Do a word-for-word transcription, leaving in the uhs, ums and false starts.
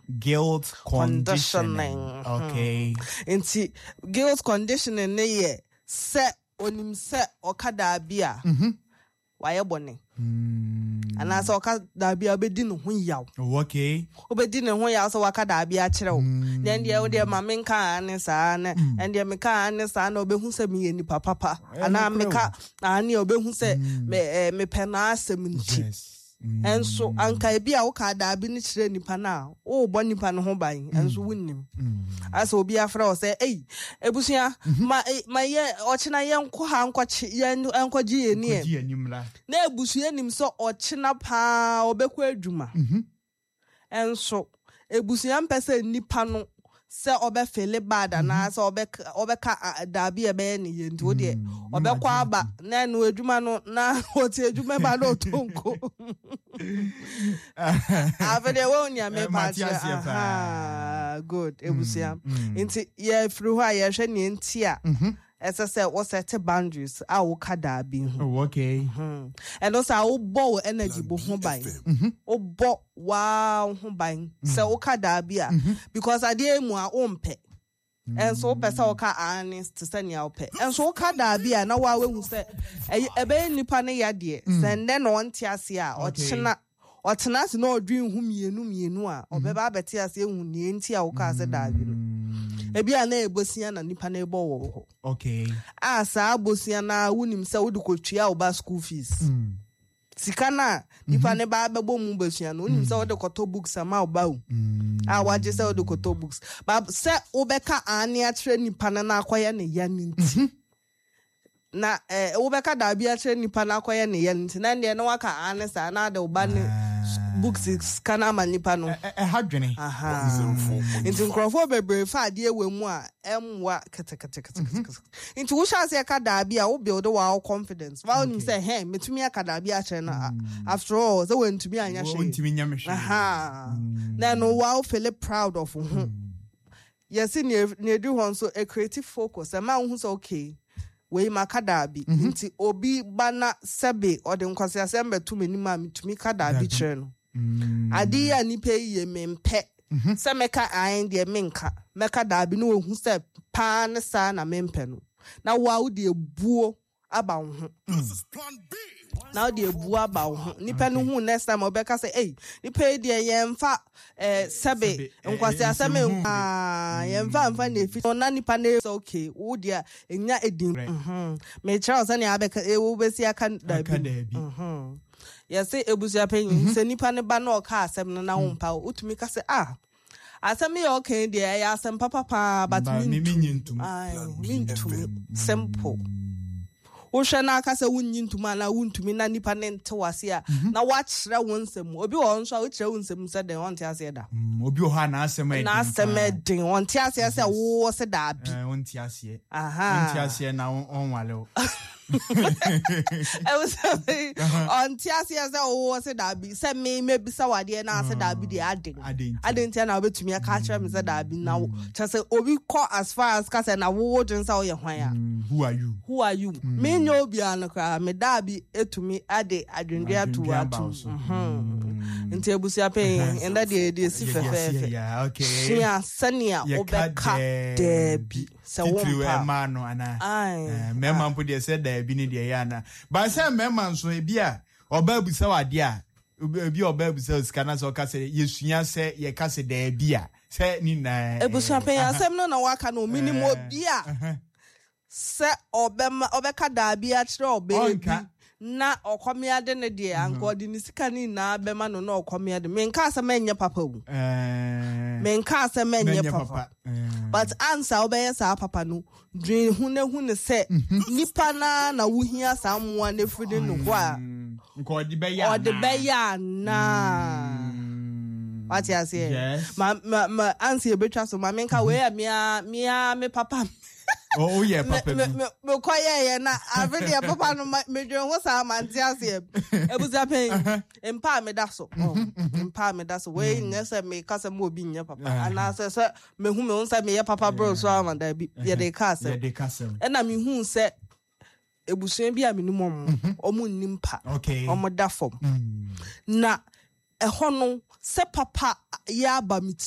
Guilt conditioning. conditioning. Okay. Nti guilt conditioning ne ye se onim se okada bia. Mhm. Waye bone. Mm. Ana so okada bia obedi no ho yaw. Okay. Obedi no ho yaw so wakada bia kire wo. Then dey wo dey ma menka ane sa ne and dey meka ane sa na obehu se me ni papa papa. Ana meka ane obehu se me me pena asem nti. Yes. And so anka ebi a okada bi ni kire nipa na o bo nipa no ho ban and so wunnim as obi afra o say eh ebusia ma ma ye ochina ye nko ha nkoche ye enkoji ye ni e na ebusia nim so ochina pa obekọ adwuma and so ebusia mpese nipa no se obe fele bad na se obe obeka dabi e be ni ye nti de obekọ aba na no adwuma no na oti adwuma ba no tonko avede wonya me patia aha good ebusia nti ye fru ho aye hwe ne nti a ese se wo set boundaries a wo kada bi ho okay and also a wo bo energy bo ho ban wo bo wow ho ban se wo kada bi a because ade mu a wo mpe and so pesa oka honest to send ya ope and so oka da bia na wa we hu se ebe nipa ne ya de sende no nti ase a ochina ochina se no odwin hu mienu mienu a obeba abeti ase hu ne nti a oka ase da bi no ebi a na ebosia na nipa na ebo wo ho okay a sa abosia na wunim se wo de kotua oba school fees sika na nipa ne ba bebo mu besua no onim se wo de koto books ama oba o a waje se wo de koto books ba se obeka ane atre nipa na akoye ne ya nti na eh obeka da bi atre nipa na akoye ne ya nti na ne no waka ane sa na de oba ne books kana ma nipa no e hadwene aha nti nkrofo bebre fa ade ewe mu a emwa ketekete nti wo sha se ka da bi a wo build wa confidence wa onim say hey metumi aka da bi a kire na after all so we ntumi anya hwe ntumi nya hwe aha na no wa feel proud of hu yes ne ne do hon so a creative focus e ma hu so okay we makada bi nti obi bana sebe o de nkwase asembe to meni ma mitumi kada bi kire no adi ya nipa ye mempe se meka ayin de menka meka da bi no hu se pa ne sa na mempe no na wa wo de buo aba ho na de buo aba ho nipa no hu next time obeka say eh nipa de yemfa eh sebe nkwase aseme ah yemfa mfa na efi na nipa na so okay wo de enya edin mhm me try say na abeka e wo besi aka da bi mhm yes ebusia penyin se nipa ne ba na oka asem no na wo mpa utumi ka say ah asem ye okay de ya asem papa pa but me nyintum ai nyintum simple wo hwe na aka se wunyintum na wuntumi na nipa ne ntewase a na wa kyerɛ won nsem obi wo nso a wo kyerɛ won nsem se de won te ase da obi o ha na asem edin na asem edin won te ase se wo se da bi won te ase aha won te ase na on wale I was on Tiasia oh said that be send me maybe sawadi and I said that be the adding. I didn't tell now to me a catch him said that be now just say oh we call as far as cast and I wouldn't saw your wire. Who are you? Who are you? Me no be an cry me that be it to me a day I didn't get to in Tabusia paying and that day they see yeah okay yeah Sania Obeka Debbie so one man no ana eh mema mpo de said that bi ne de ya na ba say mema nso e bia oba busa wade a obi oba busa skana so ka say yesua say ye ka say da bia say ni na ebusa pe asem no na waka no minimum bia say obema obeka da bia kire obe na okomia de ne de anko de ni sika ni na bema no na okomia de menka asem enye papa wu eh menka asem enye papa but answer obey sa papa no dream hu ne hu ne se nipa na na wo hia samwa na fridi no ko a nko de be ya o de be ya na what you say ma ma answer betwa so ma menka we ya me me papa oh yeah papa me me koye ye na already papa no me dwen ho sa manti ase ebuza pen empa me da so empa me da so we nyese me kasa mo obi nya papa ana se se me hu me unsa me ye papa bro so amanda bi ye de kasa ye de kasa e na me hu se ebusuan bi a me num omo nimpa omo da fom na e ho no se papa ya ba